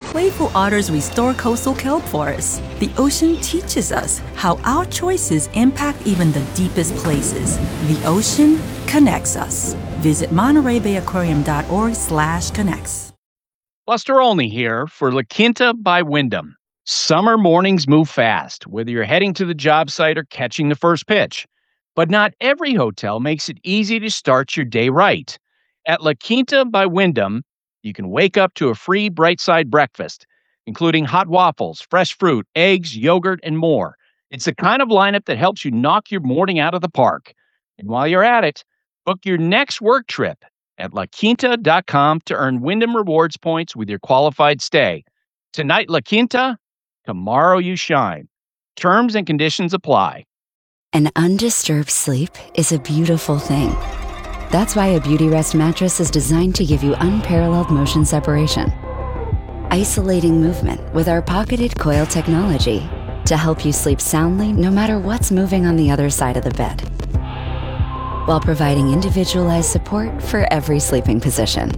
playful otters restore coastal kelp forests. The ocean teaches us how our choices impact even the deepest places. The ocean connects us. Visit MontereyBayAquarium.org/connects. Buster Olney here for La Quinta by Wyndham. Summer mornings move fast, whether you're heading to the job site or catching the first pitch. But not every hotel makes it easy to start your day right. At La Quinta by Wyndham, you can wake up to a free Bright Side breakfast, including hot waffles, fresh fruit, eggs, yogurt, and more. It's the kind of lineup that helps you knock your morning out of the park. And while you're at it, book your next work trip at LaQuinta.com to earn Wyndham Rewards points with your qualified stay. Tonight, La Quinta, tomorrow you shine. Terms and conditions apply. An undisturbed sleep is a beautiful thing. That's why a Beautyrest mattress is designed to give you unparalleled motion separation. Isolating movement with our pocketed coil technology to help you sleep soundly no matter what's moving on the other side of the bed, while providing individualized support for every sleeping position.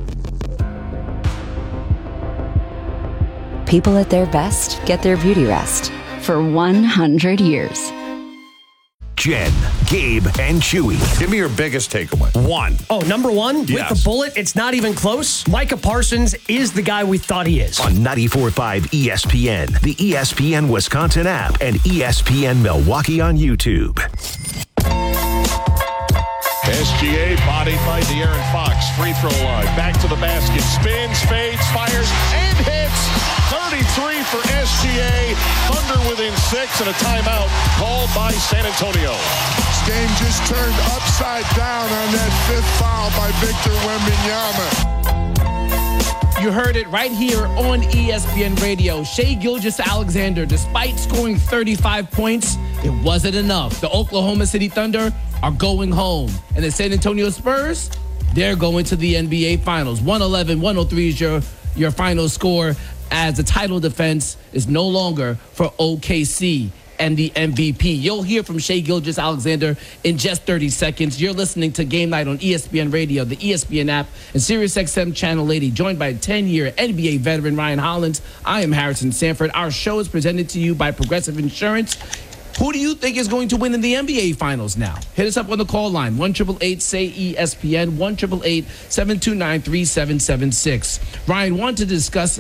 People at their best get their Beautyrest for 100 years. Jen, Gabe, and Chewy. Give me your biggest takeaway. One. Oh, number one? Yes. With the bullet, it's not even close. Micah Parsons is the guy we thought he is. On 94.5 ESPN, the ESPN Wisconsin app, and ESPN Milwaukee on YouTube. SGA bodied by De'Aaron Fox. Free throw line. Back to the basket. Spins, fades, fires, and hits. 33 for SGA. Thunder within 6 and a timeout called by San Antonio. This game just turned upside down on that fifth foul by Victor Wembanyama. You heard it right here on ESPN Radio. Shai Gilgeous-Alexander, despite scoring 35 points, it wasn't enough. The Oklahoma City Thunder are going home. And the San Antonio Spurs, they're going to the NBA Finals. 111-103 is your final score, as the title defense is no longer for OKC and the MVP. You'll hear from Shai Gilgeous-Alexander in just 30 seconds. You're listening to Game Night on ESPN Radio, the ESPN app, and SiriusXM Channel 80, joined by 10-year NBA veteran Ryan Hollins. I am Harrison Sanford. Our show is presented to you by Progressive Insurance. Who do you think is going to win in the NBA Finals now? Hit us up on the call line, 1-888-SAY-ESPN, 1-888-729-3776. Ryan, wanted to discuss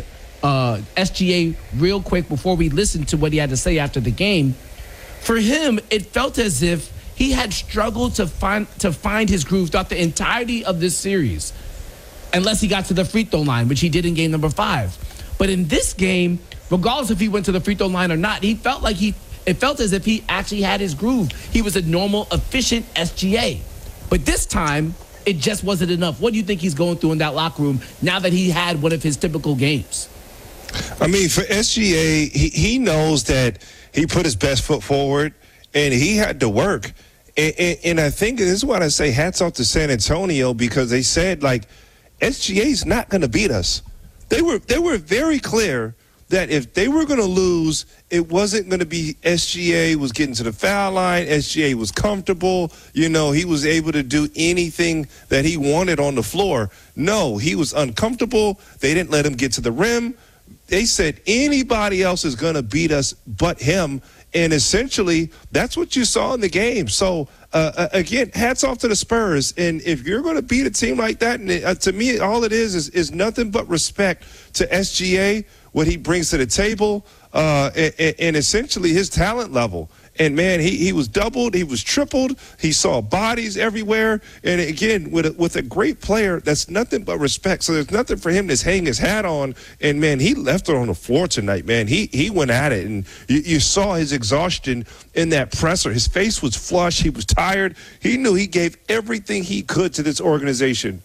SGA real quick before we listen to what he had to say after the game. For him, it felt as if he had struggled to find his groove throughout the entirety of this series, unless he got to the free throw line, which he did in game number 5. But in this game, regardless if he went to the free throw line or not, it felt as if he actually had his groove. He was a normal, efficient SGA. But this time, it just wasn't enough. What do you think he's going through in that locker room now that he had one of his typical games? I mean, for SGA, he knows that he put his best foot forward, and he had to work. And I think this is what I say, hats off to San Antonio, because they said, like, SGA's not going to beat us. They were very clear that if they were going to lose, it wasn't going to be SGA was getting to the foul line. SGA was comfortable. You know, he was able to do anything that he wanted on the floor. No, he was uncomfortable. They didn't let him get to the rim. They said anybody else is going to beat us but him. And essentially, that's what you saw in the game. So, again, hats off to the Spurs. And if you're going to beat a team like that, and to me, all it is nothing but respect to SGA, what he brings to the table, and essentially his talent level. And, man, he was doubled, he was tripled, he saw bodies everywhere. And, again, with a great player, that's nothing but respect. So there's nothing for him to hang his hat on. And, man, he left it on the floor tonight, man. He went at it. And you saw his exhaustion in that presser. His face was flushed. He was tired. He knew he gave everything he could to this organization.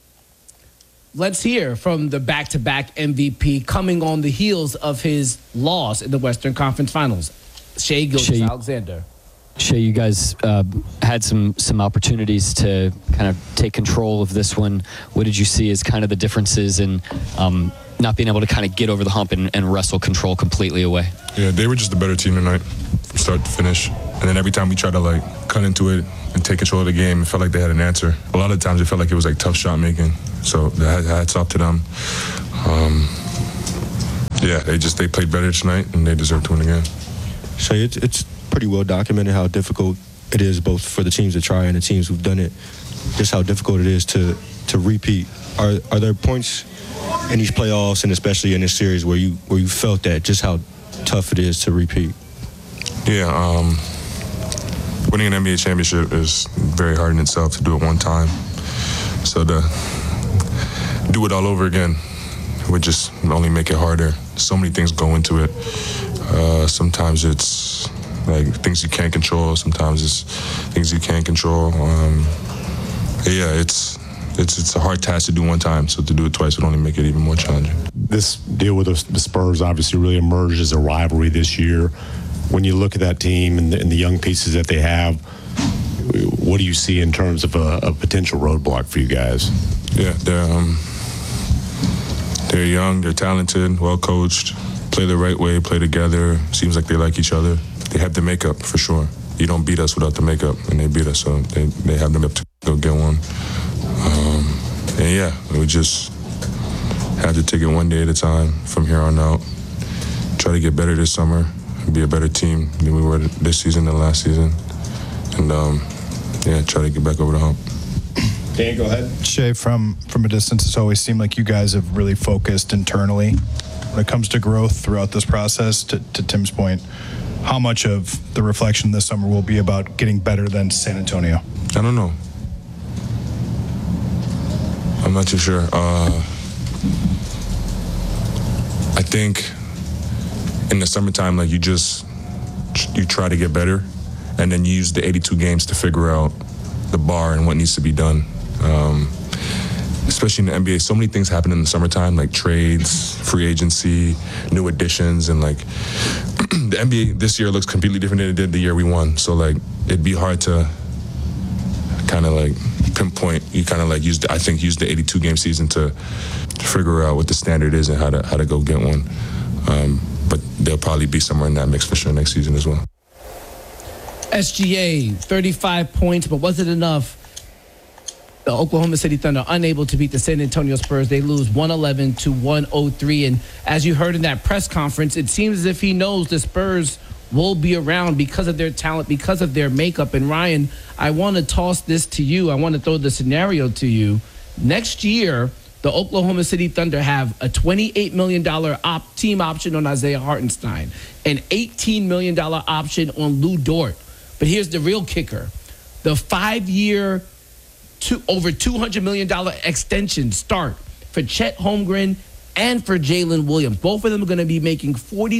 Let's hear from the back-to-back MVP coming on the heels of his loss in the Western Conference Finals. Shai Gilgeous-Alexander. Shai, you guys had some opportunities to kind of take control of this one. What did you see as kind of the differences in not being able to kind of get over the hump and wrestle control completely away? Yeah, they were just a better team tonight from start to finish. And then every time we tried to, like, cut into it and take control of the game, it felt like they had an answer. A lot of times it felt like it was, like, tough shot making. So hats off to them. Yeah, they played better tonight, and they deserve to win again. Shay, it's pretty well documented how difficult it is both for the teams that try and the teams who've done it, just how difficult it is to repeat. Are there points in these playoffs and especially in this series where you felt that, just how tough it is to repeat? Yeah, winning an NBA championship is very hard in itself to do it one time. So to do it all over again would just only make it harder. So many things go into it. Sometimes it's like things you can't control. Sometimes it's things you can't control. Yeah, it's a hard task to do one time. So to do it twice would only make it even more challenging. This deal with the Spurs obviously really emerged as a rivalry this year. When you look at that team and the young pieces that they have, what do you see in terms of a potential roadblock for you guys? Yeah, they're young, they're talented, well coached, play the right way, play together. Seems like they like each other. They have the makeup for sure. You don't beat us without the makeup, and they beat us, so they have the makeup to go get one. And yeah, we just have to take it one day at a time from here on out. Try to get better this summer, be a better team than we were this season and last season, and yeah, try to get back over the hump. Dan, go ahead. Shay, from a distance, it's always seemed like you guys have really focused internally when it comes to growth throughout this process. To Tim's point, how much of the reflection this summer will be about getting better than San Antonio? I don't know. I'm not too sure. I think in the summertime, like you try to get better, and then you use the 82 games to figure out the bar and what needs to be done. Especially in the NBA, so many things happen in the summertime, like trades, free agency, new additions, and like the NBA this year looks completely different than it did the year we won. So like it'd be hard to kind of like pinpoint. You kind of like use the 82 game season to figure out what the standard is and how to go get one. But they'll probably be somewhere in that mix for sure next season as well. SGA, 35 points, but was it enough? The Oklahoma City Thunder unable to beat the San Antonio Spurs. They lose 111-103. And as you heard in that press conference, it seems as if he knows the Spurs will be around because of their talent, because of their makeup. And Ryan, I want to toss this to you. I want to throw the scenario to you. Next year, the Oklahoma City Thunder have a $28 million team option on Isaiah Hartenstein, an $18 million option on Lou Dort. But here's the real kicker. The 5-year, over $200 million extension start for Chet Holmgren and for Jalen Williams. Both of them are going to be making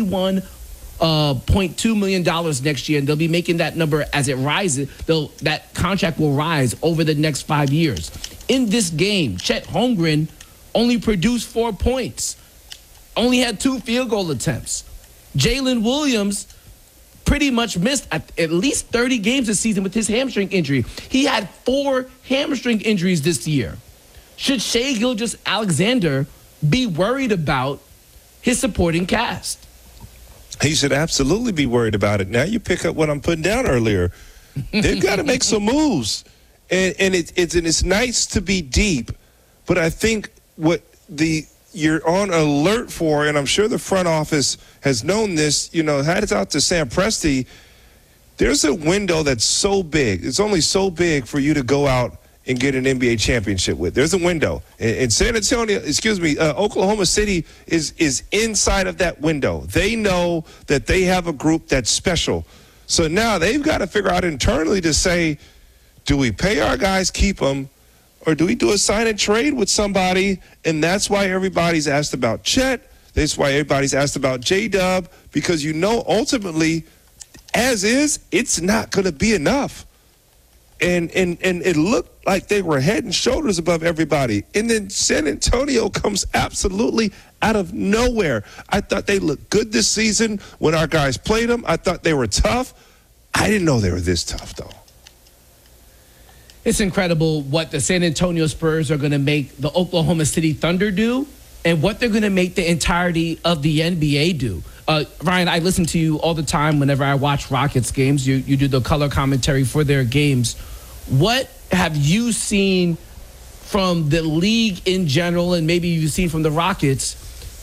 $41.2 million next year, and they'll be making that number as it rises. That contract will rise over the next 5 years. In this game, Chet Holmgren only produced 4 points, only had 2 field goal attempts. Jalen Williams pretty much missed at least 30 games this season with his hamstring injury. He had 4 hamstring injuries this year. Should Shai Gilgeous-Alexander be worried about his supporting cast? He should absolutely be worried about it. Now you pick up what I'm putting down earlier. They've got to make some moves. And it's nice to be deep, but I think what you're on alert for, and I'm sure the front office has known this, had it out to Sam Presti, there's a window that's so big. It's only so big for you to go out and get an NBA championship with. There's a window. And San Antonio, Oklahoma City is inside of that window. They know that they have a group that's special. So now they've got to figure out internally to say, do we pay our guys, keep them, or do we do a sign and trade with somebody? And that's why everybody's asked about Chet. That's why everybody's asked about J-Dub, because ultimately, as is, it's not going to be enough. And it looked like they were head and shoulders above everybody. And then San Antonio comes absolutely out of nowhere. I thought they looked good this season when our guys played them. I thought they were tough. I didn't know they were this tough, though. It's incredible what the San Antonio Spurs are going to make the Oklahoma City Thunder do and what they're going to make the entirety of the NBA do. Ryan, I listen to you all the time whenever I watch Rockets games. You do the color commentary for their games. What have you seen from the league in general, and maybe you've seen from the Rockets,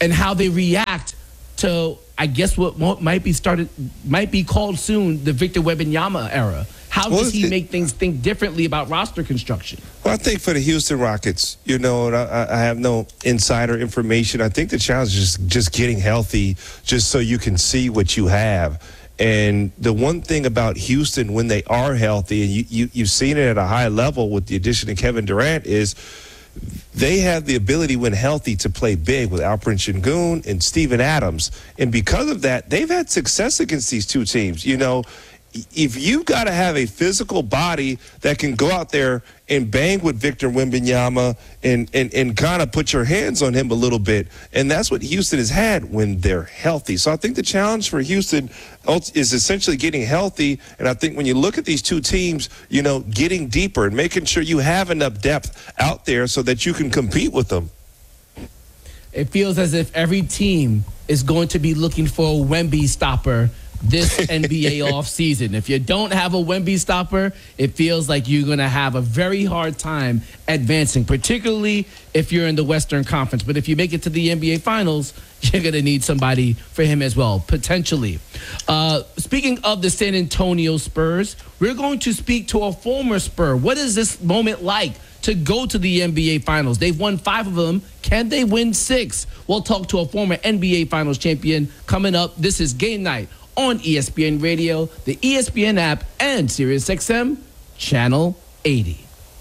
and how they react to, I guess, what might be called soon the Victor Wembanyama era. How does he make things think differently about roster construction? Well, I think for the Houston Rockets, and I have no insider information. I think the challenge is just getting healthy, just so you can see what you have. And the one thing about Houston, when they are healthy, and you've seen it at a high level with the addition of Kevin Durant, is they have the ability, when healthy, to play big with Alperen Sengun and Steven Adams. And because of that, they've had success against these two teams. If you've got to have a physical body that can go out there and bang with Victor Wembanyama and kind of put your hands on him a little bit, and that's what Houston has had when they're healthy. So I think the challenge for Houston is essentially getting healthy, and I think when you look at these two teams, getting deeper and making sure you have enough depth out there so that you can compete with them. It feels as if every team is going to be looking for a Wemby stopper this NBA offseason. If you don't have a Wemby stopper, it feels like you're going to have a very hard time advancing, particularly if you're in the Western Conference. But if you make it to the NBA Finals, you're going to need somebody for him as well, potentially. Speaking of the San Antonio Spurs, we're going to speak to a former Spur. What is this moment like to go to the NBA Finals? They've won 5 of them. Can they win 6? We'll talk to a former NBA Finals champion coming up. This is Game Night on ESPN Radio, the ESPN app, and SiriusXM Channel 80.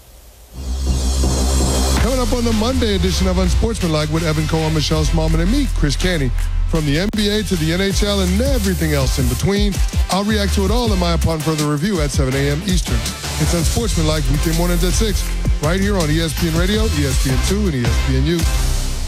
Coming up on the Monday edition of Unsportsmanlike with Evan Cohen, Michelle Smallman, and me, Chris Canty. From the NBA to the NHL and everything else in between, I'll react to it all in my Upon Further Review at 7 a.m. Eastern. It's Unsportsmanlike weekday mornings at 6, right here on ESPN Radio, ESPN2, and ESPNU.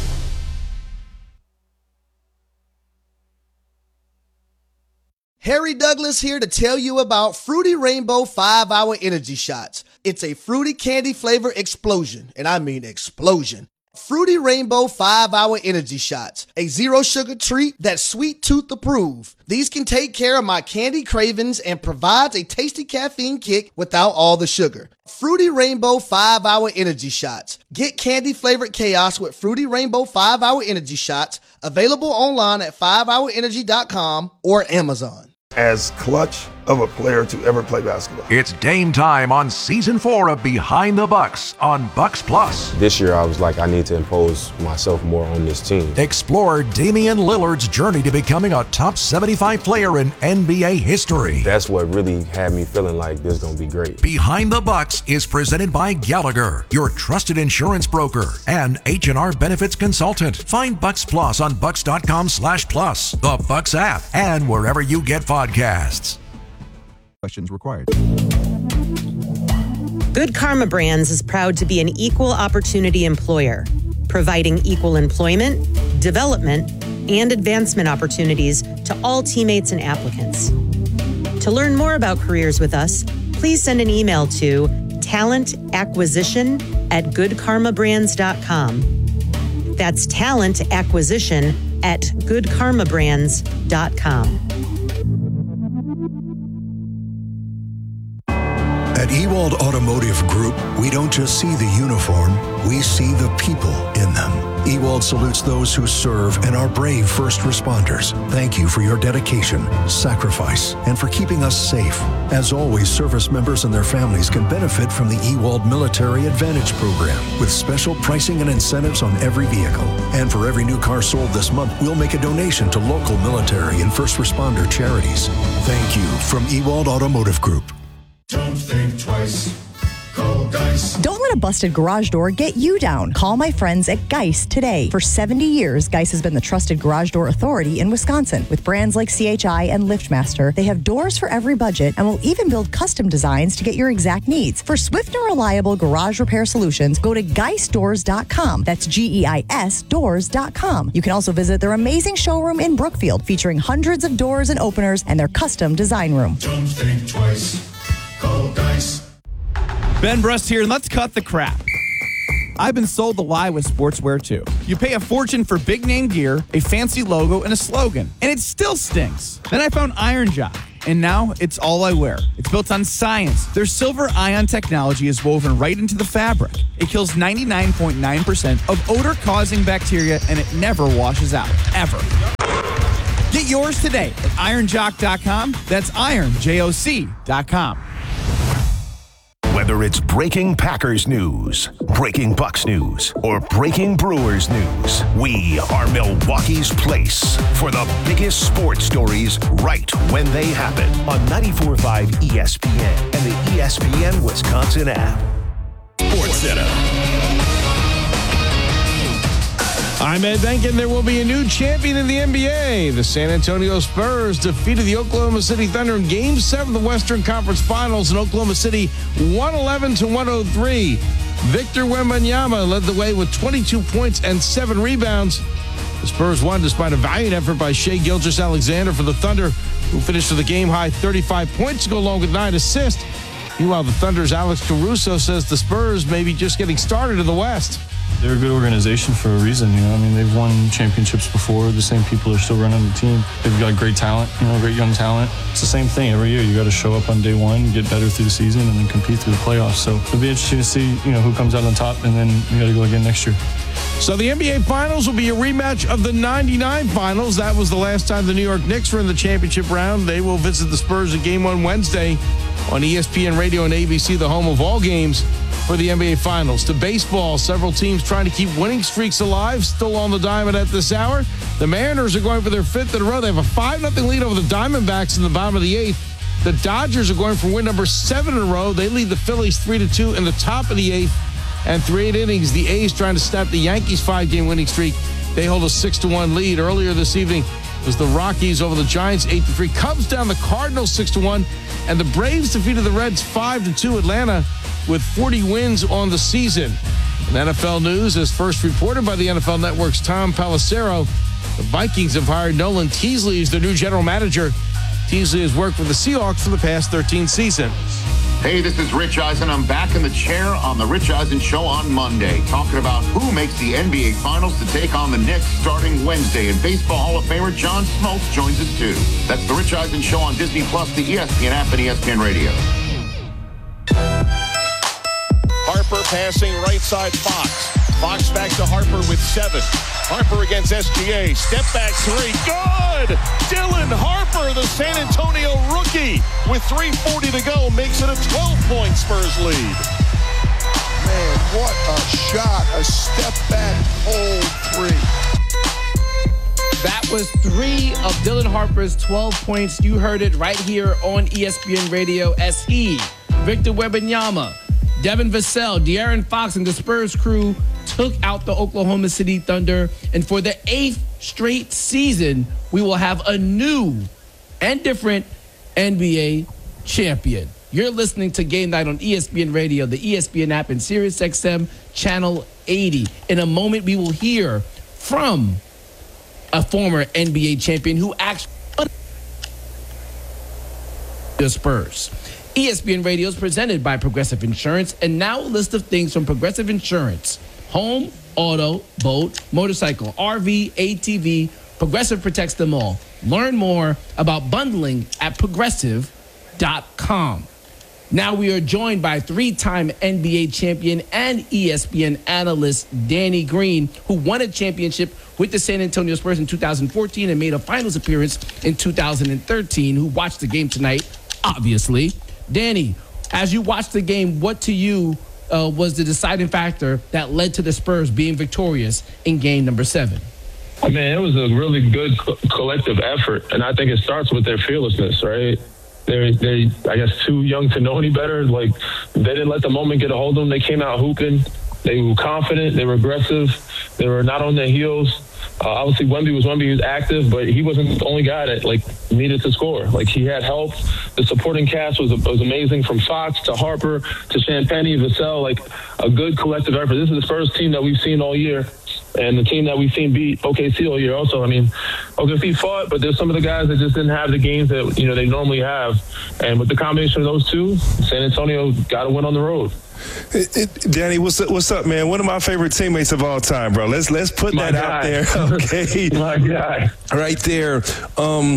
Harry Douglas here to tell you about Fruity Rainbow 5-Hour Energy Shots. It's a fruity candy flavor explosion, and I mean explosion. Fruity Rainbow 5-Hour Energy Shots, a zero-sugar treat that's sweet tooth approved. These can take care of my candy cravings and provides a tasty caffeine kick without all the sugar. Fruity Rainbow 5-Hour Energy Shots. Get candy-flavored chaos with Fruity Rainbow 5-Hour Energy Shots, available online at 5hourenergy.com or Amazon. As clutch of a player to ever play basketball. It's Dame time on Season 4 of Behind the Bucks on Bucks Plus. This year I was like, I need to impose myself more on this team. Explore Damian Lillard's journey to becoming a top 75 player in NBA history. That's what really had me feeling like this is going to be great. Behind the Bucks is presented by Gallagher, your trusted insurance broker, and H&R Benefits Consultant. Find Bucks Plus on bucks.com/plus, the Bucks app, and wherever you get podcasts. Questions required. Good Karma Brands is proud to be an equal opportunity employer, providing equal employment, development, and advancement opportunities to all teammates and applicants. To learn more about careers with us, please send an email to talentacquisition@goodkarmabrands.com. That's talentacquisition@goodkarmabrands.com. At Ewald Automotive Group, we don't just see the uniform, we see the people in them. Ewald salutes those who serve and are brave first responders. Thank you for your dedication, sacrifice, and for keeping us safe. As always, service members and their families can benefit from the Ewald Military Advantage Program with special pricing and incentives on every vehicle. And for every new car sold this month, we'll make a donation to local military and first responder charities. Thank you from Ewald Automotive Group. Don't think twice. Call Geist. Don't let a busted garage door get you down. Call my friends at Geist today. For 70 years, Geist has been the trusted garage door authority in Wisconsin. With brands like CHI and LiftMaster, they have doors for every budget and will even build custom designs to get your exact needs. For swift and reliable garage repair solutions, go to geistdoors.com. That's GEIS doors.com. You can also visit their amazing showroom in Brookfield, featuring hundreds of doors and openers and their custom design room. Don't think twice. Call Geist. Ben Brust here, and let's cut the crap. I've been sold the lie with sportswear too. You pay a fortune for big name gear, a fancy logo, and a slogan, and it still stinks. Then I found Iron Jock. and now it's all I wear. It's built on science. Their silver ion technology is woven right into the fabric. It kills 99.9% of odor-causing bacteria, and it never washes out, ever. Get yours today at ironjock.com. That's ironjoc.com. Whether it's breaking Packers news, breaking Bucks news, or breaking Brewers news, we are Milwaukee's place for the biggest sports stories right when they happen on 94.5 ESPN and the ESPN Wisconsin app. Sports Center. I'm Ed Benkin. There will be a new champion in the NBA. The San Antonio Spurs defeated the Oklahoma City Thunder in Game 7 of the Western Conference Finals in Oklahoma City, 111-103. Victor Wembanyama led the way with 22 points and 7 rebounds. The Spurs won despite a valiant effort by Shai Gilgeous-Alexander for the Thunder, who finished with a game-high 35 points to go along with 9 assists. Meanwhile, the Thunder's Alex Caruso says the Spurs may be just getting started in the West. They're a good organization for a reason, you know. I mean, they've won championships before. The same people are still running the team. They've got great talent, you know, great young talent. It's the same thing every year. You got to show up on day one, get better through the season, and then compete through the playoffs. So it'll be interesting to see, you know, who comes out on top, and then we got to go again next year. So the NBA Finals will be a rematch of the 99 Finals. That was the last time the New York Knicks were in the championship round. They will visit the Spurs at Game 1 Wednesday on ESPN Radio and ABC, the home of all games for the NBA Finals. To baseball, several teams trying to keep winning streaks alive, still on the diamond at this hour. The Mariners are going for their 5th in a row. They have a 5-0 lead over the Diamondbacks in the bottom of the 8th. The Dodgers are going for win number 7 in a row. They lead the Phillies 3-2 in the top of the 8th. And 3 innings, the A's trying to snap the Yankees' 5-game winning streak. They hold a 6-1 lead. Earlier this evening was the Rockies over the Giants 8-3. Cubs down the Cardinals 6-1. And the Braves defeated the Reds 5-2. Atlanta with 40 wins on the season. In NFL news, as first reported by the NFL Network's Tom Pelissero, the Vikings have hired Nolan Teasley as their new general manager. Teasley has worked with the Seahawks for the past 13 seasons. Hey, this is Rich Eisen. I'm back in the chair on the Rich Eisen Show on Monday, talking about who makes the NBA Finals to take on the Knicks starting Wednesday. And Baseball Hall of Famer John Smoltz joins us too. That's the Rich Eisen Show on Disney+, the ESPN app, and ESPN Radio. Harper passing right side Fox. Fox back to Harper with 7. Harper against SGA. Step back 3. Good! Dylan Harper, the San Antonio rookie, with 3:40 to go, makes it a 12-point Spurs lead. Man, what a shot. A step back hold 3. That was 3 of Dylan Harper's 12 points. You heard it right here on ESPN Radio as he, Victor Wembanyama, Devin Vassell, De'Aaron Fox, and the Spurs crew took out the Oklahoma City Thunder. And for the 8th straight season, we will have a new and different NBA champion. You're listening to Game Night on ESPN Radio, the ESPN app, and SiriusXM Channel 80. In a moment, we will hear from a former NBA champion who actually won the Spurs. ESPN Radio is presented by Progressive Insurance, and now a list of things from Progressive Insurance. Home, auto, boat, motorcycle, RV, ATV, Progressive protects them all. Learn more about bundling at progressive.com. Now we are joined by 3-time NBA champion and ESPN analyst Danny Green, who won a championship with the San Antonio Spurs in 2014 and made a finals appearance in 2013, who watched the game tonight, obviously. Danny, as you watched the game, what to you was the deciding factor that led to the Spurs being victorious in game number 7? I mean, it was a really good collective effort, and I think it starts with their fearlessness, right? They're I guess, too young to know any better. Like, they didn't let the moment get a hold of them. They came out hooping. They were confident. They were aggressive. They were not on their heels. Obviously, Wemby was active, but he wasn't the only guy that needed to score. He had help. The supporting cast was amazing, from Fox to Harper to Champagnie, Vassell. A good collective effort. This is the first team that we've seen all year, and the team that we've seen beat OKC all year. Also, I mean, OKC fought, but there's some of the guys that just didn't have the games that they normally have. And with the combination of those two, San Antonio got to win on the road. Danny, what's up, man? One of my favorite teammates of all time, bro. Let's put that out there, okay? My guy, right there.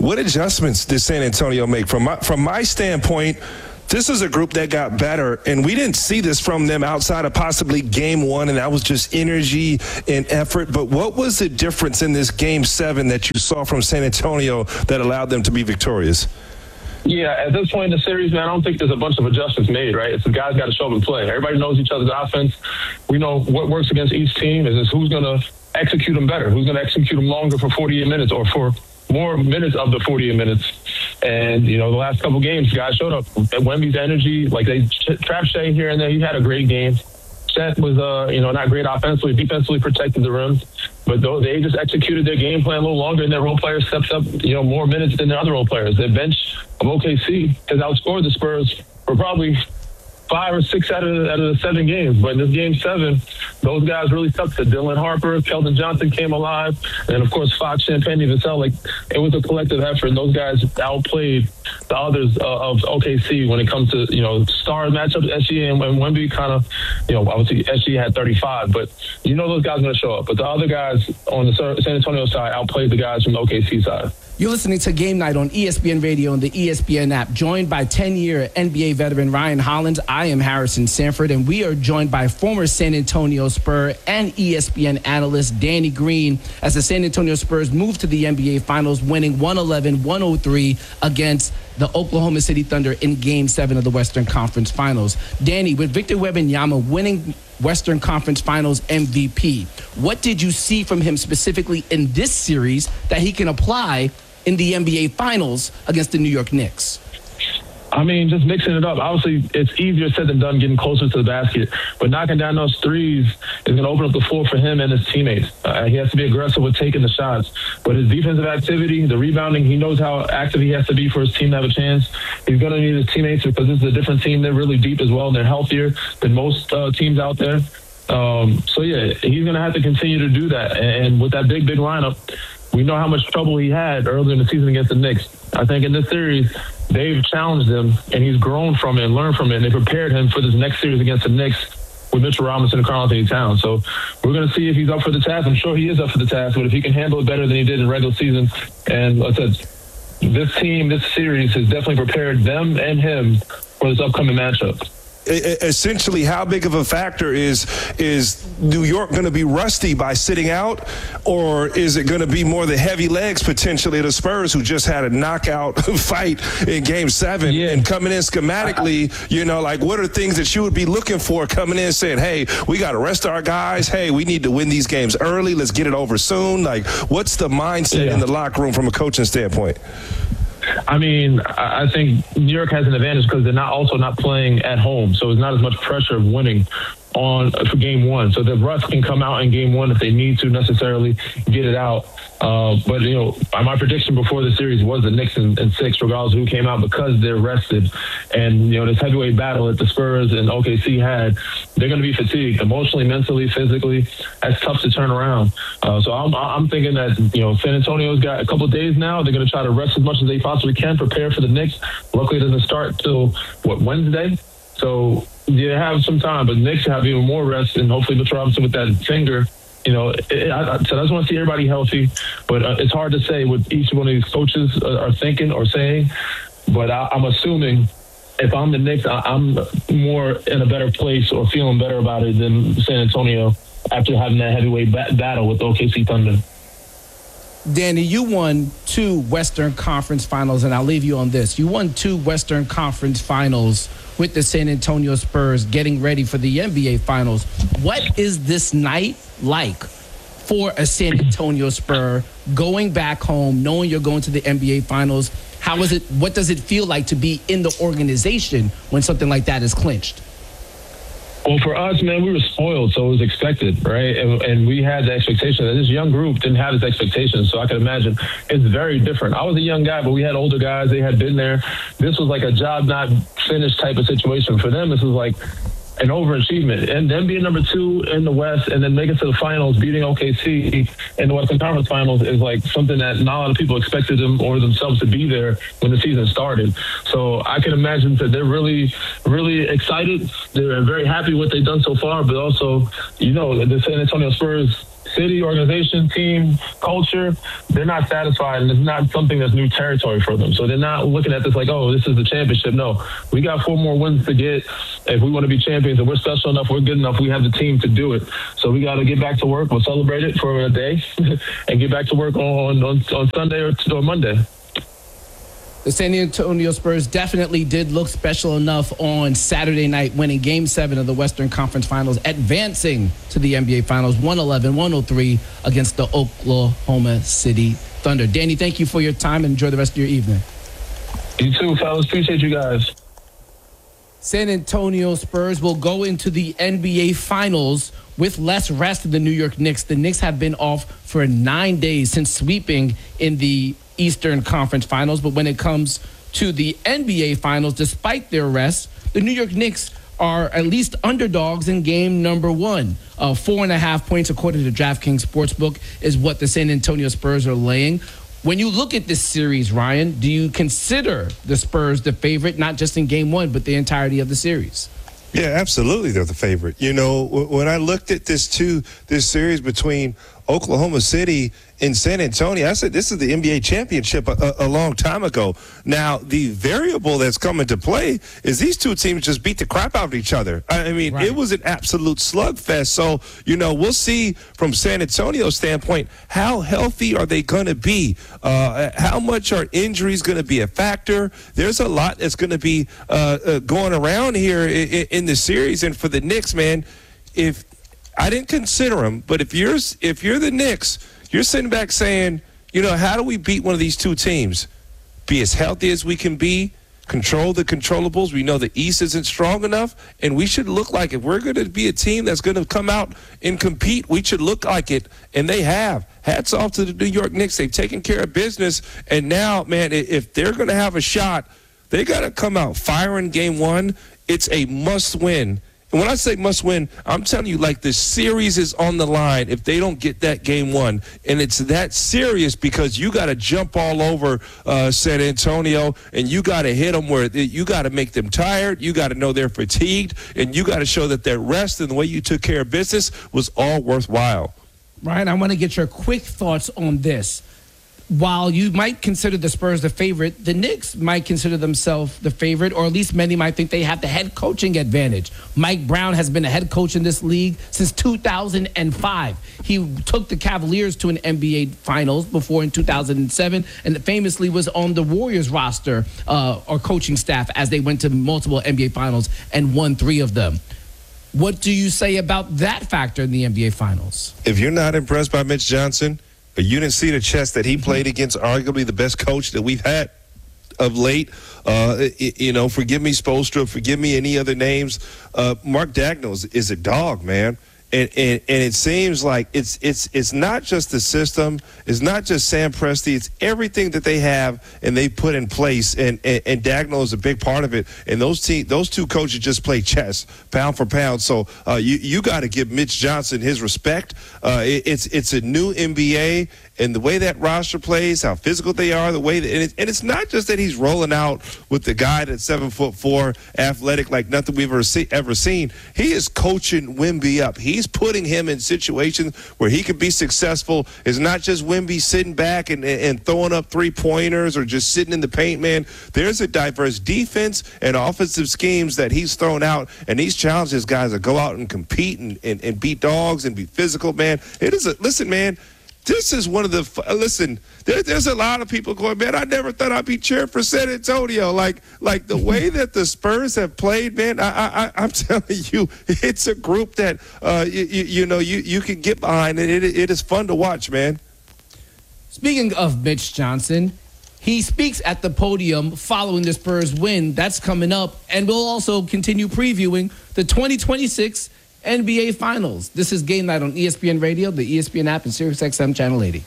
What adjustments did San Antonio make? From my standpoint, this is a group that got better, and we didn't see this from them outside of possibly game one, and that was just energy and effort. But what was the difference in this game 7 that you saw from San Antonio that allowed them to be victorious? Yeah, at this point in the series, man, I don't think there's a bunch of adjustments made, right? It's the guys got to show up and play. Everybody knows each other's offense. We know what works against each team is who's going to execute them better, who's going to execute them longer for 48 minutes or for more minutes of the 48 minutes. And, the last couple games, guys showed up. Wemby's energy, like they trapped Shea here and there. He had a great game. Chet was, not great offensively. Defensively protected the rim. But they just executed their game plan a little longer, and their role players stepped up, more minutes than their other role players. Their bench of OKC has outscored the Spurs for probably 5 or 6 out of the 7 games. But in this game 7, those guys really stuck to Dylan Harper. Keldon Johnson came alive. And, of course, Fox, Champagne, even Vassell. Like, it was a collective effort. And those guys outplayed the others of OKC when it comes to, star matchups. SGA and Wemby kind of, obviously SGA had 35. But those guys are going to show up. But the other guys on the San Antonio side outplayed the guys from the OKC side. You're listening to Game Night on ESPN Radio and the ESPN app, joined by 10-year NBA veteran Ryan Hollins. I am Harrison Sanford, and we are joined by former San Antonio Spur and ESPN analyst Danny Green as the San Antonio Spurs move to the NBA Finals, winning 111-103 against the Oklahoma City Thunder in Game 7 of the Western Conference Finals. Danny, with Victor Wembanyama winning Western Conference Finals MVP, what did you see from him specifically in this series that he can apply in the NBA Finals against the New York Knicks? I mean, just mixing it up. Obviously, it's easier said than done getting closer to the basket. But knocking down those threes is going to open up the floor for him and his teammates. He has to be aggressive with taking the shots. But his defensive activity, the rebounding, he knows how active he has to be for his team to have a chance. He's going to need his teammates because this is a different team. They're really deep as well, and they're healthier than most teams out there. He's going to have to continue to do that. And with that big lineup, we know how much trouble he had earlier in the season against the Knicks. I think in this series, they've challenged him, and he's grown from it and learned from it, and they prepared him for this next series against the Knicks with Mitchell Robinson and Karl-Anthony Towns. So we're going to see if he's up for the task. I'm sure he is up for the task, but if he can handle it better than he did in regular season. And like I said, this team, this series has definitely prepared them and him for this upcoming matchup. Essentially, how big of a factor is New York going to be rusty by sitting out, or is it going to be more the heavy legs potentially of the Spurs who just had a knockout fight in Game 7 and coming in schematically, what are things that you would be looking for coming in saying, hey, we got to rest our guys. Hey, we need to win these games early. Let's get it over soon. Like, what's the mindset in the locker room from a coaching standpoint? I mean, I think New York has an advantage because they're not playing at home, so it's not as much pressure of winning for Game 1. So the Russ can come out in Game 1 if they need to necessarily get it out. But my prediction before the series was the Knicks in 6, regardless of who came out, because they're rested. And, this heavyweight battle that the Spurs and OKC had, they're going to be fatigued emotionally, mentally, physically. That's tough to turn around. So I'm thinking that, San Antonio's got a couple of days now. They're going to try to rest as much as they possibly can, prepare for the Knicks. Luckily, it doesn't start till, Wednesday? So you have some time, but Knicks have even more rest, and hopefully Mitchell Robinson with that finger. So I just want to see everybody healthy, but it's hard to say what each one of these coaches are thinking or saying. But I'm assuming if I'm the Knicks, I'm more in a better place or feeling better about it than San Antonio after having that heavyweight battle with OKC Thunder. Danny, you won 2 Western Conference Finals, and I'll leave you on this. You won 2 Western Conference Finals with the San Antonio Spurs getting ready for the NBA Finals. What is this night like for a San Antonio Spur going back home, knowing you're going to the NBA Finals? How is it? What does it feel like to be in the organization when something like that is clinched? Well, for us, man, we were spoiled, so it was expected, right? And we had the expectation that this young group didn't have this expectation, so I can imagine it's very different. I was a young guy, but we had older guys. They had been there. This was like a job not finished type of situation. For them, this was like an overachievement. And then being number 2 in the West and then making it to the finals, beating OKC in the Western Conference Finals is like something that not a lot of people expected them or themselves to be there when the season started. So I can imagine that they're really, really excited. They're very happy with what they've done so far, but also, the San Antonio Spurs city, organization, team, culture, they're not satisfied, and it's not something that's new territory for them. So they're not looking at this like, oh, this is the championship. No, we got 4 more wins to get if we want to be champions, and we're special enough, we're good enough, we have the team to do it. So we got to get back to work. We'll celebrate it for a day and get back to work on Sunday or Monday. The San Antonio Spurs definitely did look special enough on Saturday night, winning Game 7 of the Western Conference Finals, advancing to the NBA Finals 111-103 against the Oklahoma City Thunder. Danny, thank you for your time and enjoy the rest of your evening. You too, fellas. Appreciate you guys. San Antonio Spurs will go into the NBA Finals with less rest than the New York Knicks. The Knicks have been off for 9 days since sweeping in the Eastern Conference Finals. But when it comes to the NBA Finals, despite their rest, the New York Knicks are at least underdogs in game number 1. 4.5 points, according to DraftKings Sportsbook, is what the San Antonio Spurs are laying. When you look at this series, Ryan, do you consider the Spurs the favorite, not just in game 1, but the entirety of the series? Yeah, absolutely. They're the favorite. You know, when I looked at this series between Oklahoma City and San Antonio, I said this is the NBA championship a long time ago. Now, the variable that's come into play is these two teams just beat the crap out of each other. I mean, It was an absolute slugfest. So, you know, we'll see from San Antonio's standpoint, how healthy are they going to be? How much are injuries going to be a factor? There's a lot that's going to be going around here in the series. And for the Knicks, man, if I didn't consider them, but if you're the Knicks, you're sitting back saying, you know, how do we beat one of these two teams? Be as healthy as we can be, control the controllables. We know the East isn't strong enough, and we should look like, if we're going to be a team that's going to come out and compete, we should look like it, and they have. Hats off to the New York Knicks. They've taken care of business, and now, man, if they're going to have a shot, they got to come out firing game 1. It's a must-win. And when I say must win, I'm telling you, like, the series is on the line if they don't get that game 1. And it's that serious because you got to jump all over San Antonio, and you got to hit them where you got to make them tired. You got to know they're fatigued, and you got to show that their rest and the way you took care of business was all worthwhile. Ryan, I want to get your quick thoughts on this. While you might consider the Spurs the favorite, the Knicks might consider themselves the favorite, or at least many might think they have the head coaching advantage. Mike Brown has been a head coach in this league since 2005. He took the Cavaliers to an NBA Finals before in 2007, and famously was on the Warriors roster or coaching staff as they went to multiple NBA Finals and won 3 of them. What do you say about that factor in the NBA Finals? If you're not impressed by Mitch Johnson, but you didn't see the chess that he played against arguably the best coach that we've had of late. You know, forgive me, Spoelstra, forgive me any other names. Mark Daigneault is a dog, man. And it seems like it's not just the system, it's not just Sam Presti, it's everything that they have and they put in place. And Daigneault is a big part of it. And those two coaches just play chess, pound for pound. So you got to give Mitch Johnson his respect. It's a new NBA. And the way that roster plays, how physical they are, the way that, and it's not just that he's rolling out with the guy that's 7'4", athletic like nothing we've ever seen. He is coaching Wemby up. He's putting him in situations where he could be successful. It's not just Wemby sitting back and throwing up 3-pointers or just sitting in the paint, man. There's a diverse defense and offensive schemes that he's thrown out, and he's challenged his guys to go out and compete and beat dogs and be physical, man. Listen, man. This is one of the there's a lot of people going, man, I never thought I'd be cheering for San Antonio. Like the way that the Spurs have played, man, I'm telling you, it's a group that you can get behind, and it is fun to watch, man. Speaking of Mitch Johnson, he speaks at the podium following the Spurs win. That's coming up, and we'll also continue previewing the 2026 NBA Finals. This is Game Night on ESPN Radio, the ESPN app, and SiriusXM Channel 80.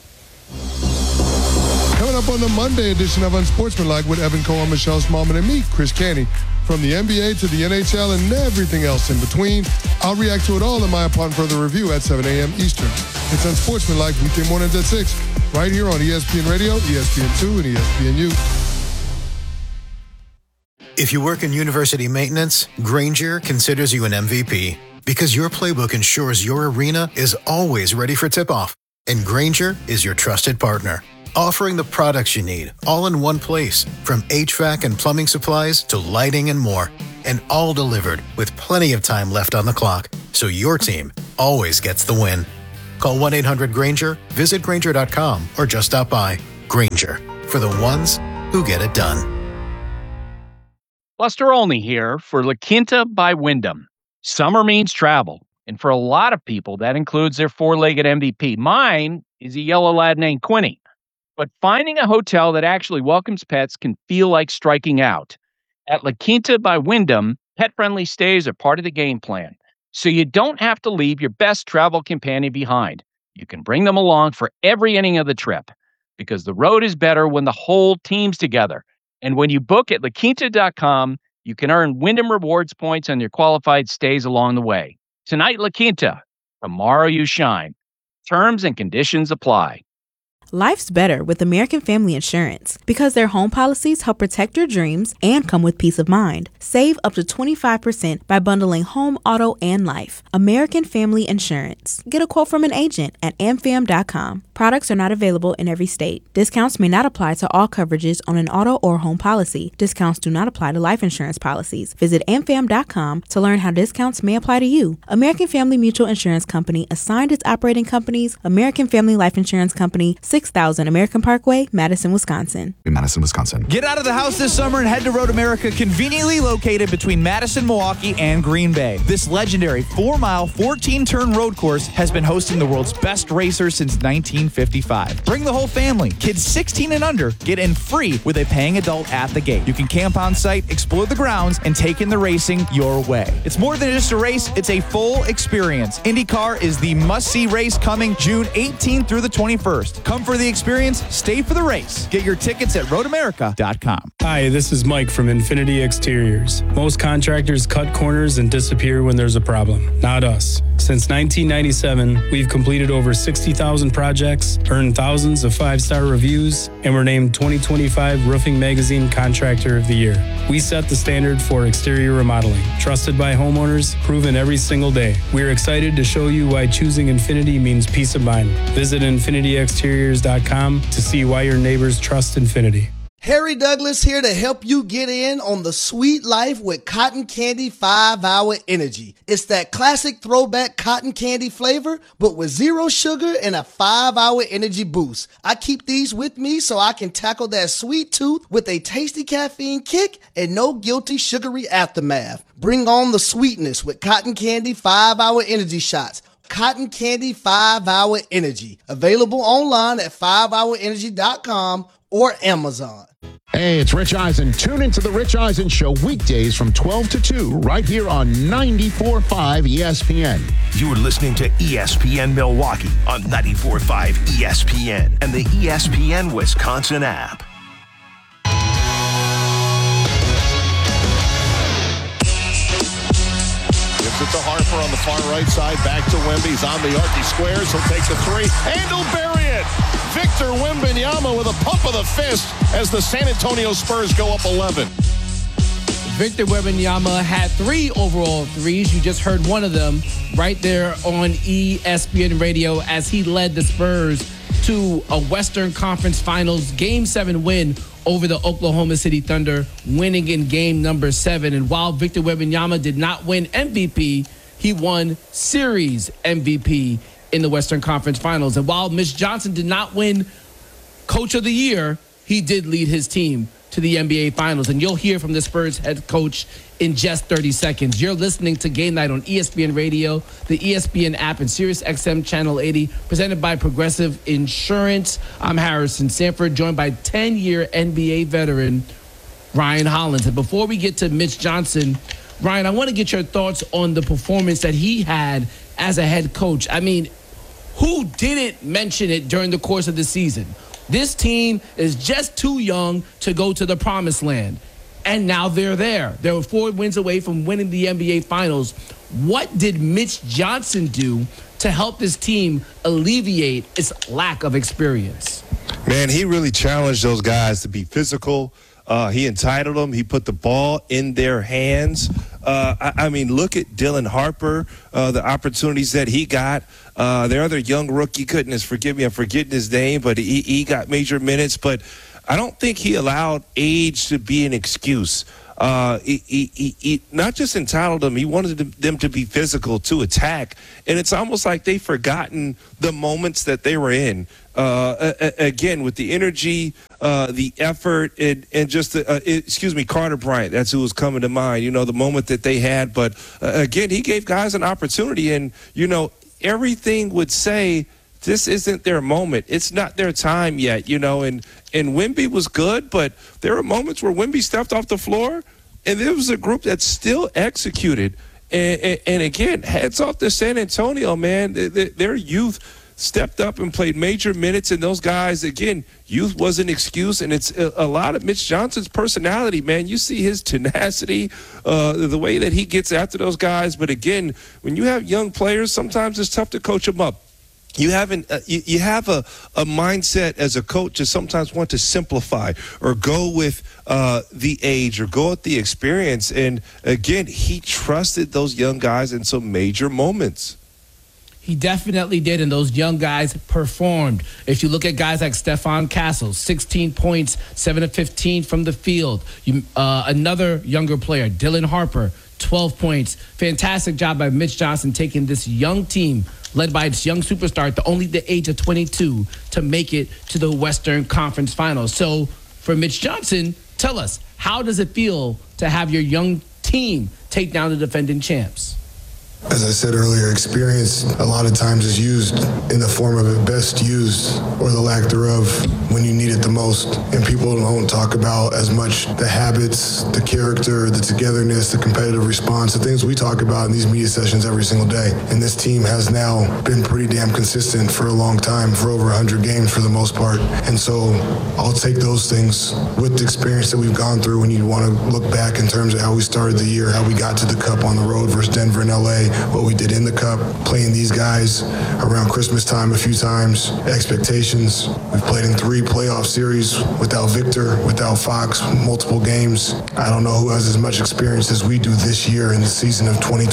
Coming up on the Monday edition of Unsportsmanlike with Evan Cohen, Michelle Smallman, and me, Chris Canty. From the NBA to the NHL and everything else in between, I'll react to it all in my upon further review at 7 a.m. Eastern. It's Unsportsmanlike weekday mornings at 6, right here on ESPN Radio, ESPN2, and ESPNU. If you work in university maintenance, Grainger considers you an MVP. Because your playbook ensures your arena is always ready for tip-off. And Grainger is your trusted partner, offering the products you need all in one place, from HVAC and plumbing supplies to lighting and more. And all delivered with plenty of time left on the clock, so your team always gets the win. Call 1-800-GRAINGER, visit Grainger.com, or just stop by. Grainger, for the ones who get it done. Buster Olney here for La Quinta by Wyndham. Summer means travel, and for a lot of people, that includes their four-legged MVP. Mine is a yellow lad named Quinny. But finding a hotel that actually welcomes pets can feel like striking out. At La Quinta by Wyndham, pet-friendly stays are part of the game plan, so you don't have to leave your best travel companion behind. You can bring them along for every inning of the trip, because the road is better when the whole team's together. And when you book at LaQuinta.com, you can earn Wyndham Rewards points on your qualified stays along the way. Tonight, La Quinta. Tomorrow, you shine. Terms and conditions apply. Life's better with American Family Insurance because their home policies help protect your dreams and come with peace of mind. Save up to 25% by bundling home, auto, and life. American Family Insurance. Get a quote from an agent at amfam.com. Products are not available in every state. Discounts may not apply to all coverages on an auto or home policy. Discounts do not apply to life insurance policies. Visit amfam.com to learn how discounts may apply to you. American Family Mutual Insurance Company assigned its operating companies, American Family Life Insurance Company, 6000 American Parkway, Madison, Wisconsin. In Madison, Wisconsin. Get out of the house this summer and head to Road America, conveniently located between Madison, Milwaukee, and Green Bay. This legendary 4-mile, 14-turn road course has been hosting the world's best racers since 1955. Bring the whole family. Kids 16 and under get in free with a paying adult at the gate. You can camp on site, explore the grounds, and take in the racing your way. It's more than just a race, it's a full experience. IndyCar is the must-see race coming June 18th through the 21st. Come for the experience, stay for the race. Get your tickets at roadamerica.com. Hi, this is Mike from Infinity Exteriors. Most contractors cut corners and disappear when there's a problem. Not us. Since 1997, we've completed over 60,000 projects, earned thousands of 5-star reviews, and were named 2025 Roofing Magazine Contractor of the Year. We set the standard for exterior remodeling. Trusted by homeowners, proven every single day. We're excited to show you why choosing Infinity means peace of mind. Visit infinityexteriors.com to see why your neighbors trust Infinity. Harry Douglas here to help you get in on the sweet life with Cotton Candy 5-Hour Energy. It's that classic throwback cotton candy flavor, but with 0 sugar and a 5-hour energy boost. I keep these with me so I can tackle that sweet tooth with a tasty caffeine kick and no guilty sugary aftermath. Bring on the sweetness with Cotton Candy 5-Hour Energy Shots. Cotton Candy 5-Hour Energy. Available online at 5hourenergy.com or Amazon. Hey, it's Rich Eisen. Tune into The Rich Eisen Show weekdays from 12 to 2 right here on 94.5 ESPN. You're listening to ESPN Milwaukee on 94.5 ESPN and the ESPN Wisconsin app. Gives it to Harper on the far right side. Back to Wemby. He's on the arc. He squares. He'll take the three. And he'll bury it. Victor Wembanyama with a pump of the fist as the San Antonio Spurs go up 11. Victor Wembanyama had 3 overall threes. You just heard one of them right there on ESPN Radio as he led the Spurs to a Western Conference Finals Game 7 win over the Oklahoma City Thunder, winning in game number 7. And while Victor Wembanyama did not win MVP, he won Series MVP in the Western Conference Finals. And while Mitch Johnson did not win Coach of the Year, he did lead his team to the NBA Finals. And you'll hear from the Spurs head coach in just 30 seconds. You're listening to Game Night on ESPN Radio, the ESPN app, and Sirius XM Channel 80, presented by Progressive Insurance. I'm Harrison Sanford, joined by 10-year NBA veteran Ryan Hollins. And before we get to Mitch Johnson, Ryan, I want to get your thoughts on the performance that he had as a head coach. I mean, who didn't mention it during the course of the season? This team is just too young to go to the promised land. And now they're there. They were 4 wins away from winning the NBA Finals. What did Mitch Johnson do to help this team alleviate its lack of experience? Man, he really challenged those guys to be physical, He entitled them. He put the ball in their hands. I mean, look at Dylan Harper, the opportunities that he got. Their other young rookie, goodness, forgive me, I'm forgetting his name, but he got major minutes. But I don't think he allowed age to be an excuse. He not just entitled them, he wanted them to be physical, to attack. And it's almost like they've forgotten the moments that they were in. Again, with the energy, the effort, and just, Carter Bryant, that's who was coming to mind, the moment that they had. But again, he gave guys an opportunity, and, everything would say this isn't their moment. It's not their time yet, and Wemby was good, but there were moments where Wemby stepped off the floor, and there was a group that still executed. And again, hats off to San Antonio, man. Their youth stepped up and played major minutes, and those guys, again, youth was an excuse, and it's a lot of Mitch Johnson's personality, man. You see his tenacity, the way that he gets after those guys. But again, when you have young players, sometimes it's tough to coach them up. You have a mindset as a coach to sometimes want to simplify or go with the age or go with the experience. And again, he trusted those young guys in some major moments. He definitely did, and those young guys performed. If you look at guys like Stephon Castle, 16 points, 7 of 15 from the field. Another younger player, Dylan Harper, 12 points. Fantastic job by Mitch Johnson taking this young team, led by its young superstar at only the age of 22, to make it to the Western Conference Finals. So for Mitch Johnson, tell us, how does it feel to have your young team take down the defending champs? As I said earlier, experience a lot of times is used in the form of it best used, or the lack thereof, when you need it the most. And people don't talk about as much the habits, the character, the togetherness, the competitive response, the things we talk about in these media sessions every single day. And this team has now been pretty damn consistent for a long time, for over 100 games for the most part. And so I'll take those things with the experience that we've gone through when you want to look back in terms of how we started the year, how we got to the Cup on the road versus Denver and LA, what we did in the Cup, playing these guys around Christmas time a few times, expectations. We've played in 3 playoff series without Victor, without Fox, multiple games. I don't know who has as much experience as we do this year in the season of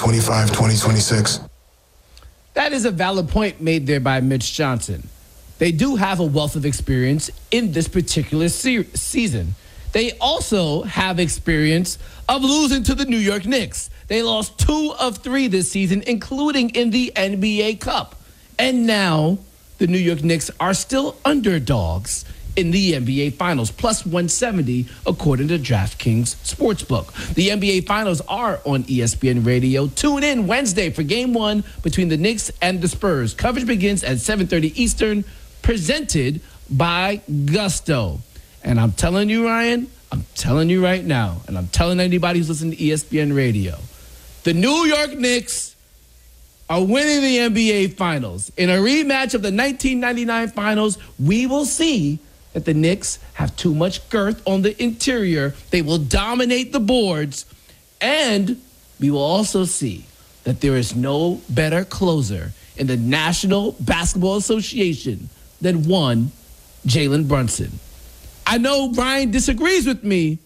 2025-2026. That is a valid point made there by Mitch Johnson. They do have a wealth of experience in this particular season. They also have experience of losing to the New York Knicks. They lost 2 of 3 this season, including in the NBA Cup. And now the New York Knicks are still underdogs in the NBA Finals, plus 170 according to DraftKings Sportsbook. The NBA Finals are on ESPN Radio. Tune in Wednesday for Game 1 between the Knicks and the Spurs. Coverage begins at 7:30 Eastern, presented by Gusto. And I'm telling you, Ryan, I'm telling you right now, and I'm telling anybody who's listening to ESPN Radio, the New York Knicks are winning the NBA Finals. In a rematch of the 1999 Finals, we will see that the Knicks have too much girth on the interior. They will dominate the boards, and we will also see that there is no better closer in the National Basketball Association than one Jalen Brunson. I know Brian disagrees with me,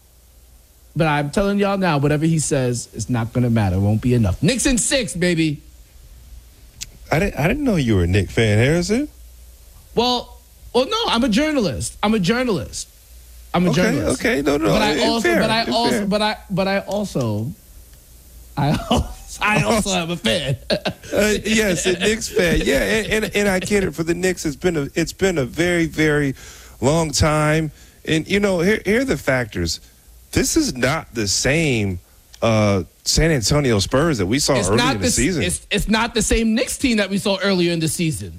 but I'm telling y'all now, whatever he says is not going to matter. It won't be enough. Knicks in 6, baby. I didn't know you were a Knicks fan, Harrison. Well, no, I'm a journalist. Okay, no. But I also am a fan. Yes, a Knicks fan. Yeah, and I get it. For the Knicks, it's been a very, very long time. And here are the factors. This is not the same San Antonio Spurs that we saw earlier in the season. It's not the same Knicks team that we saw earlier in the season.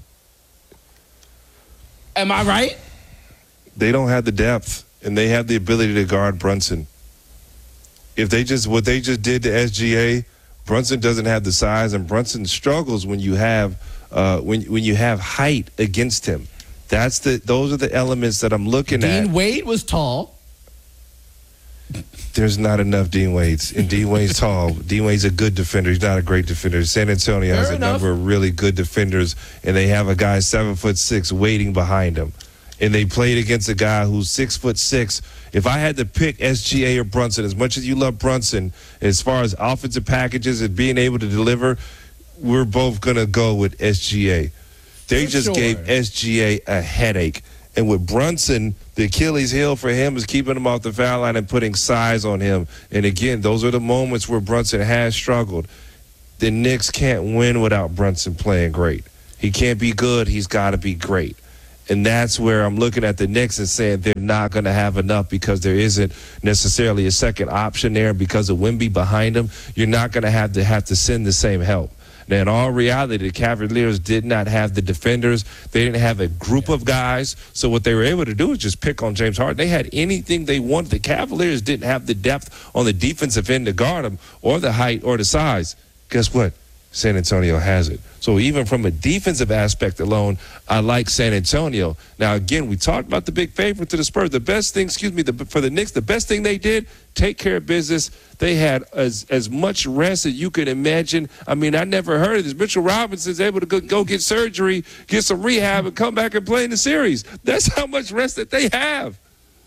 Am I right? They don't have the depth, and they have the ability to guard Brunson. What they just did to SGA, Brunson doesn't have the size, and Brunson struggles when you have when you have height against him. Those are the elements that I'm looking at. Dean Wade was tall. There's not enough Dean Wades. And Dean Wade's tall. Dean Wade's a good defender. He's not a great defender. San Antonio has a number of really good defenders, and they have a guy 7'6" waiting behind him. and they played against a guy who's 6'6". If I had to pick SGA or Brunson, as much as you love Brunson, as far as offensive packages and being able to deliver, we're both going to go with SGA. They just gave SGA a headache. And with Brunson, the Achilles heel for him is keeping him off the foul line and putting size on him. And again, those are the moments where Brunson has struggled. The Knicks can't win without Brunson playing great. He can't be good. He's got to be great. And that's where I'm looking at the Knicks and saying they're not going to have enough because there isn't necessarily a second option there because of Wemby behind him. You're not going to have to send the same help. Now, in all reality, the Cavaliers did not have the defenders. They didn't have a group of guys. So what they were able to do is just pick on James Harden. They had anything they wanted. The Cavaliers didn't have the depth on the defensive end to guard them or the height or the size. Guess what? San Antonio has it. So even from a defensive aspect alone, I like San Antonio. Now, again, we talked about the big favorite to the Spurs. The best thing, for the Knicks, the best thing they did, take care of business. They had as much rest as you could imagine. I mean, I never heard of this. Mitchell Robinson's able to go get surgery, get some rehab, and come back and play in the series. That's how much rest that they have.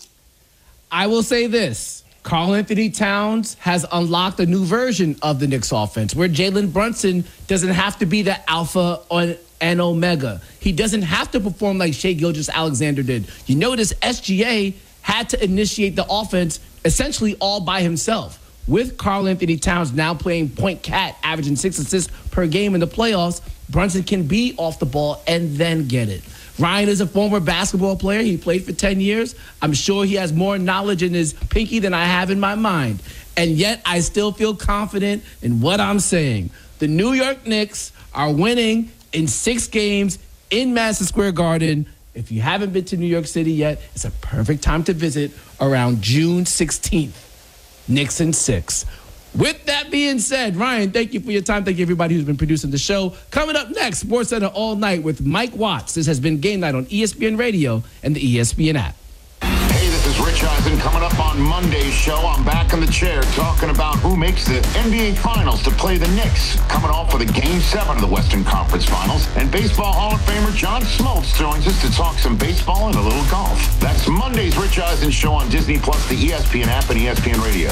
I will say this. Karl-Anthony Towns has unlocked a new version of the Knicks offense where Jalen Brunson doesn't have to be the alpha and omega. He doesn't have to perform like Shai Gilgeous-Alexander did. You notice SGA had to initiate the offense essentially all by himself. With Karl-Anthony Towns now playing point cat, averaging 6 assists per game in the playoffs, Brunson can be off the ball and then get it. Ryan is a former basketball player. He played for 10 years. I'm sure he has more knowledge in his pinky than I have in my mind. And yet I still feel confident in what I'm saying. The New York Knicks are winning in 6 games in Madison Square Garden. If you haven't been to New York City yet, it's a perfect time to visit around June 16th. Knicks in 6. With that being said, Ryan, thank you for your time. Thank you, everybody who's been producing the show. Coming up next, SportsCenter All Night with Mike Watts. This has been Game Night on ESPN Radio and the ESPN app. Hey, this is Rich Eisen. Coming up on Monday's show, I'm back in the chair talking about who makes the NBA Finals to play the Knicks. Coming off of the Game 7 of the Western Conference Finals. And Baseball Hall of Famer John Smoltz joins us to talk some baseball and a little golf. That's Monday's Rich Eisen show on Disney+, the ESPN app, and ESPN Radio.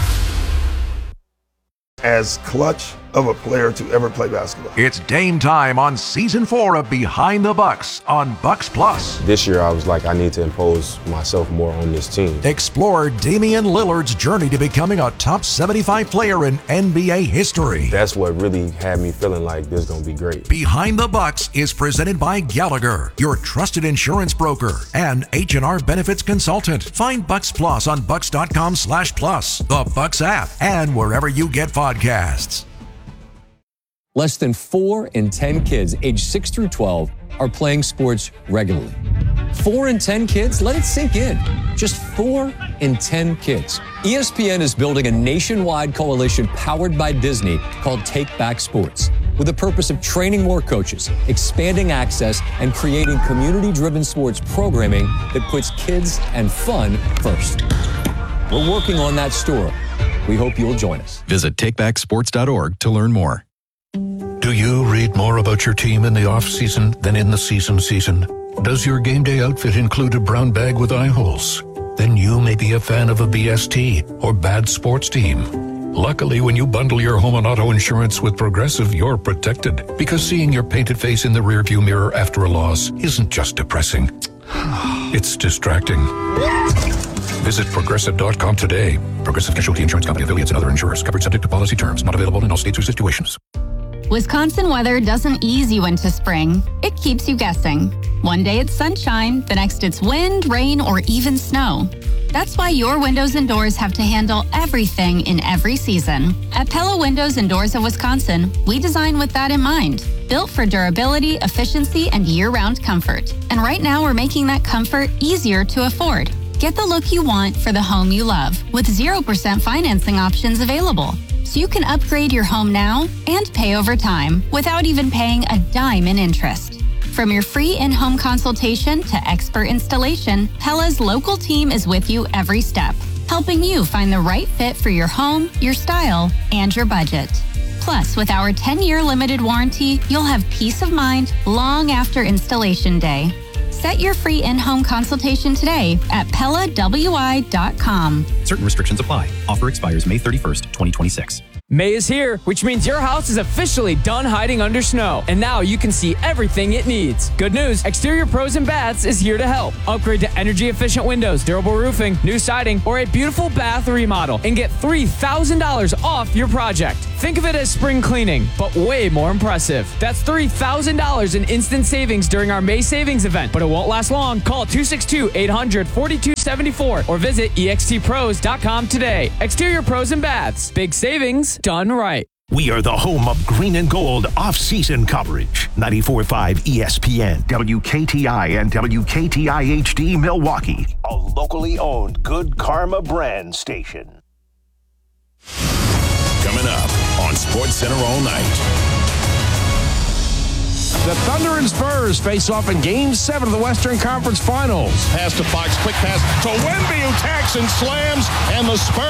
As clutch of a player to ever play basketball. It's Dame time on Season 4 of Behind the Bucks on Bucks Plus. This year I was like, I need to impose myself more on this team. Explore Damian Lillard's journey to becoming a top 75 player in NBA history. That's what really had me feeling like this is going to be great. Behind the Bucks is presented by Gallagher, your trusted insurance broker, and H&R Benefits Consultant. Find Bucks Plus on bucks.com/plus, the Bucks app, and wherever you get podcasts. Less than 4 in 10 kids aged 6 through 12 are playing sports regularly. 4 in 10 kids? Let it sink in. Just 4 in 10 kids. ESPN is building a nationwide coalition powered by Disney called Take Back Sports, with the purpose of training more coaches, expanding access, and creating community-driven sports programming that puts kids and fun first. We're working on that story. We hope you'll join us. Visit takebacksports.org to learn more. Do you read more about your team in the off-season than in the season? Does your game day outfit include a brown bag with eye holes? Then you may be a fan of a BST or bad sports team. Luckily, when you bundle your home and auto insurance with Progressive, you're protected. Because seeing your painted face in the rearview mirror after a loss isn't just depressing. It's distracting. Visit Progressive.com today. Progressive Casualty Insurance Company, affiliates, and other insurers. Covered subject to policy terms. Not available in all states or situations. Wisconsin weather doesn't ease you into spring. It keeps you guessing. One day it's sunshine, the next it's wind, rain, or even snow. That's why your windows and doors have to handle everything in every season. At Pella Windows and Doors of Wisconsin, we design with that in mind. Built for durability, efficiency, and year-round comfort. And right now we're making that comfort easier to afford. Get the look you want for the home you love with 0% financing options available. So you can upgrade your home now and pay over time without even paying a dime in interest. From your free in-home consultation to expert installation, Pella's local team is with you every step, helping you find the right fit for your home, your style, and your budget. Plus, with our 10-year limited warranty, you'll have peace of mind long after installation day. Set your free in-home consultation today at PellaWI.com. Certain restrictions apply. Offer expires May 31st, 2026. May is here, which means your house is officially done hiding under snow. And now you can see everything it needs. Good news, Exterior Pros and Baths is here to help. Upgrade to energy-efficient windows, durable roofing, new siding, or a beautiful bath remodel and get $3,000 off your project. Think of it as spring cleaning, but way more impressive. That's $3,000 in instant savings during our May savings event, but it won't last long. Call 262-800-4274 or visit extpros.com today. Exterior Pros and Baths. Big savings done right. We are the home of green and gold off-season coverage. 94.5 ESPN, WKTI, and WKTI HD Milwaukee. A locally owned Good Karma brand station. Coming up on SportsCenter all night. The Thunder and Spurs face off in Game 7 of the Western Conference Finals. Pass to Fox, quick pass to Wemby, who tacks and slams, and the Spurs